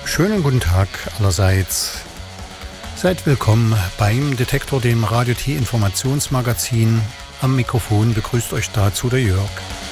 Schönen guten Tag allerseits. Seid willkommen beim Detektor, dem Radio T Informationsmagazin. Am Mikrofon begrüßt euch dazu der Jörg.